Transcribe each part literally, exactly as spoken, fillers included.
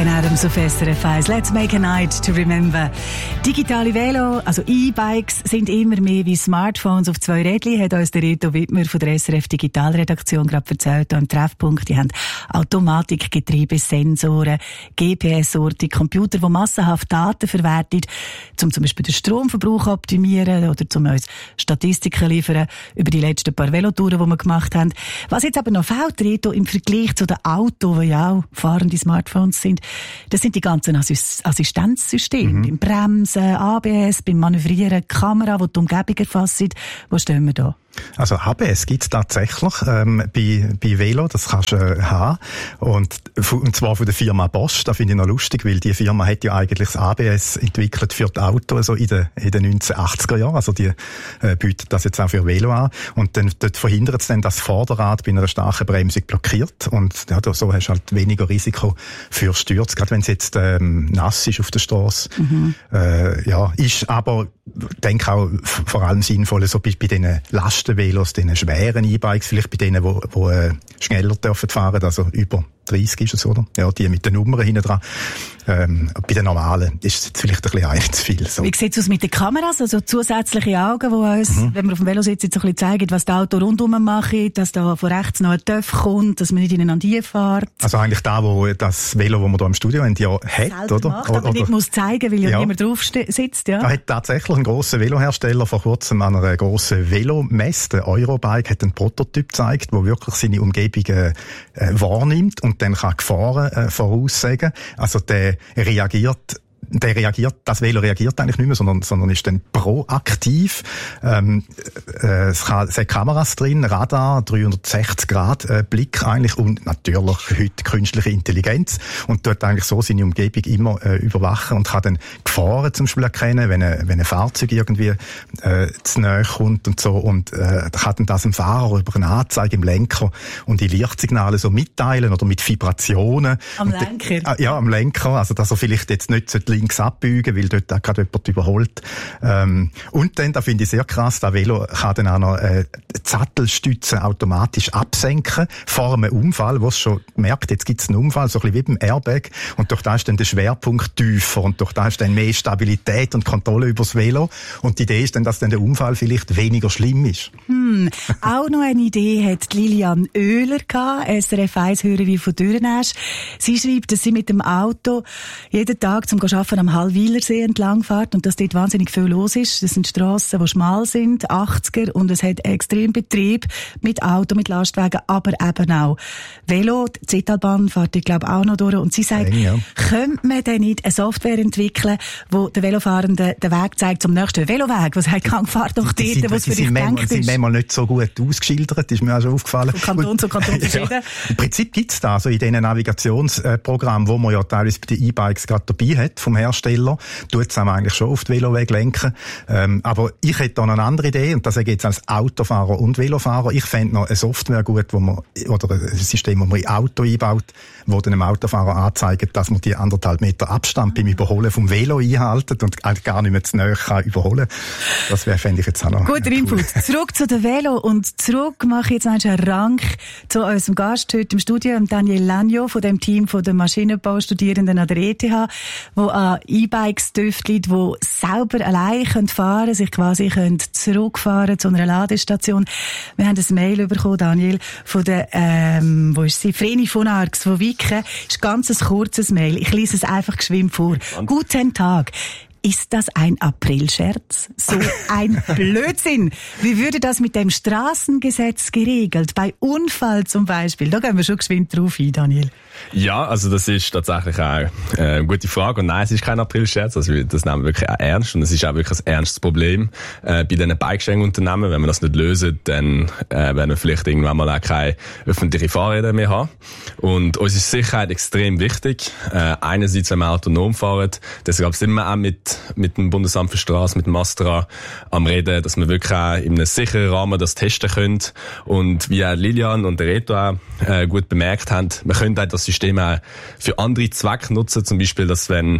Bryan Adams auf S R F eins. Let's make a night to remember. Digitale Velo, also E-Bikes, sind immer mehr wie Smartphones auf zwei Rädchen, hat uns der Reto Wittmer von der S R F Digitalredaktion gerade erzählt, am Treffpunkt. Die haben Automatikgetriebe, Sensoren, G P S-Orte, Computer, die massenhaft Daten verwerten, um zum Beispiel den Stromverbrauch zu optimieren oder um uns Statistiken liefern über die letzten paar Velotouren, die wir gemacht haben. Was jetzt aber noch fehlt, Reto, im Vergleich zu den Autos, die ja auch fahrende Smartphones sind, das sind die ganzen Assist- Assistenzsysteme. Mhm. Beim Bremsen, A B S, beim Manövrieren, Kamera, die die Umgebung erfasst. Wo stehen wir da? Also A B S gibt's tatsächlich ähm, bei, bei Velo, das kannst du äh, haben. Und, und zwar von der Firma Bosch, das finde ich noch lustig, weil die Firma hat ja eigentlich das A B S entwickelt für die Autos also in den, in den neunzehnhundertachtziger Jahren. Also die äh, bietet das jetzt auch für Velo an. Und dann dort verhindert es dann, dass das Vorderrad bei einer starken Bremsung blockiert. Und ja, so hast du halt weniger Risiko für Stürze, gerade wenn es jetzt ähm, nass ist auf der Straße. Mhm. Äh, ja, ist aber, denke auch vor allem sinnvoll, so bei, bei diesen Lastenvelos, diesen schweren E-Bikes, vielleicht bei denen, die, die äh, schneller dürfen fahren, also über dreißig ist es, oder? Ja, die mit den Nummern hinten dran. Ähm, bei den normalen ist es jetzt vielleicht ein bisschen ein zu viel. So. Wie sieht es aus mit den Kameras? Also zusätzliche Augen, die uns, mhm. wenn wir auf dem Velo sitzen, so ein bisschen zeigen, was das Auto rundum macht, dass da von rechts noch ein Töpf kommt, dass man nicht ineinander fährt. Also eigentlich da, wo das Velo, das wir hier im Studio haben, ja hat, selten oder? Macht, aber oder, nicht muss zeigen, weil ja, ja niemand drauf sitzt. Ja. Da hat tatsächlich ein grosser Velohersteller vor kurzem an einer grossen Velomesse, der Eurobike, hat einen Prototyp gezeigt, der wirklich seine Umgebung äh, wahrnimmt und dann kann Gefahren äh, voraussagen. Also der reagiert Der reagiert, das Velo reagiert eigentlich nicht mehr, sondern, sondern ist dann proaktiv. Ähm, äh, es, kann, es hat Kameras drin, Radar, dreihundertsechzig Grad äh, Blick eigentlich und natürlich heute künstliche Intelligenz und dort eigentlich so seine Umgebung immer äh, überwachen und kann dann Gefahren zum Beispiel erkennen, wenn ein, wenn ein Fahrzeug irgendwie äh, zu nahe kommt und so und äh, kann dann das dem Fahrer über eine Anzeige im Lenker und die Lichtsignale so mitteilen oder mit Vibrationen. Am Lenker? Und, äh, ja, am Lenker, also dass er vielleicht jetzt nicht links abbeugen, weil dort auch gerade jemand überholt. Ähm, und dann, da finde ich sehr krass, das Velo kann dann auch noch äh, die Sattelstütze automatisch absenken vor einem Unfall, wo es schon merkt, jetzt gibt es einen Unfall, so ein bisschen wie beim Airbag und durch das ist dann der Schwerpunkt tiefer und durch das ist dann mehr Stabilität und Kontrolle über das Velo und die Idee ist dann, dass dann der Unfall vielleicht weniger schlimm ist. Hm, auch noch eine Idee hat Lilian Oehler gehabt, S R F eins-Hörerin von Dürrenäsch. Sie schreibt, dass sie mit dem Auto jeden Tag zum Arbeiten am Hallwilersee entlang fährt und dass dort wahnsinnig viel los ist. Das sind Strassen, die schmal sind, achtziger, und es hat extrem Betrieb mit Auto, mit Lastwagen, aber eben auch Velo. Die Zitalbahn fährt, ich glaube, auch noch durch. Und sie sagt, ja. Könnte man denn nicht eine Software entwickeln, die den Velofahrenden den Weg zeigt zum nächsten Veloweg? Was heißt, kann fahrt doch dort, wo es für dich denkt ist. Die sind manchmal nicht so gut ausgeschildert, ist mir auch schon aufgefallen. Von Kanton zu Kanton verschieden. Ja, im Prinzip gibt es da, also in diesen Navigationsprogrammen, wo man ja teilweise bei den E-Bikes gerade dabei hat, vom Hersteller, tut es eigentlich schon auf die Veloweg lenken. Ähm, aber ich hätte da noch eine andere Idee, und das sage ich jetzt als Autofahrer und Velofahrer. Ich fände noch eine Software gut, wo man, oder ein System, das man in Auto einbaut, wo dann dem Autofahrer anzeigt, dass man die anderthalb Meter Abstand beim Überholen vom Velo einhaltet und gar nicht mehr zu nahe kann überholen. Das wäre, fände ich jetzt auch noch. Guter cool. Input. Zurück zu den Velo und zurück mache ich jetzt einen Rang zu unserem Gast heute im Studio, Daniel Lanyo von dem Team von den Maschinenbaustudierenden an der E T H, wo an E-Bikes tüftelt, die selber allein fahren können, sich quasi können zurückfahren zu einer Ladestation. Wir haben ein Mail bekommen, Daniel, von der, ähm, wo ist sie? Vreni von Arx, von Wiken. Ist ganz ein kurzes Mail. Ich lese es einfach geschwind vor. Und? Guten Tag. Ist das ein Aprilscherz? So ein Blödsinn! Wie würde das mit dem Straßengesetz geregelt? Bei Unfall zum Beispiel? Da gehen wir schon geschwind drauf ein, Daniel. Ja, also das ist tatsächlich auch äh, eine gute Frage. Und nein, es ist kein Aprilscherz. Also das nehmen wir wirklich auch ernst. Und es ist auch wirklich ein ernstes Problem äh, bei diesen Bikesharing-Unternehmen. Wenn wir das nicht lösen, dann äh, werden wir vielleicht irgendwann mal auch keine öffentliche Fahrräder mehr haben. Und uns ist Sicherheit extrem wichtig. Äh, einerseits, wenn wir autonom fahren, deshalb sind wir auch mit mit dem Bundesamt für Straßen, mit dem Astra am Reden, dass wir wirklich auch in einem sicheren Rahmen das testen können. Und wie auch Lilian und der Reto auch äh, gut bemerkt haben, wir können auch das System auch für andere Zwecke nutzen. Zum Beispiel, dass wenn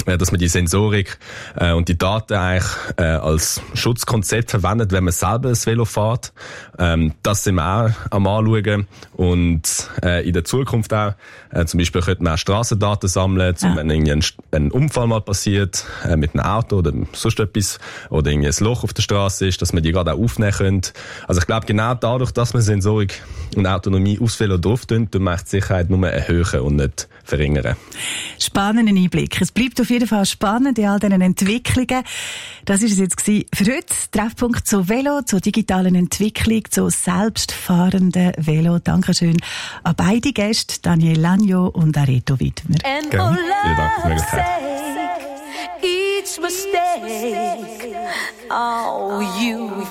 äh, dass man die Sensorik äh, und die Daten eigentlich äh, als Schutzkonzept verwendet, wenn man selber das Velo fährt. Ähm, das sind wir auch am Anschauen. Und äh, in der Zukunft auch, äh, zum Beispiel könnte man auch Strassendaten sammeln, zum, ja. wenn irgendwie ein, ein Unfall mal passiert äh, mit einem Auto oder sonst etwas, oder irgendwie ein Loch auf der Straße ist, dass man die gerade auch aufnehmen könnte. Also ich glaube, genau dadurch, dass man Sensorik und Autonomie aufs Velo drauf tun, tun wir die Sicherheit nur erhöhen und nicht verringern. Spannender Einblick. Es bleibt auf jeden Fall spannend in all diesen Entwicklungen. Das war es jetzt für heute. Treffpunkt zu Velo, zur digitalen Entwicklung, zu selbstfahrenden Velo. Dankeschön an beide Gäste, Daniel Lanyo und Areto Widmer. Gerne. Vielen Dank für die Möglichkeit. Each mistake, oh, you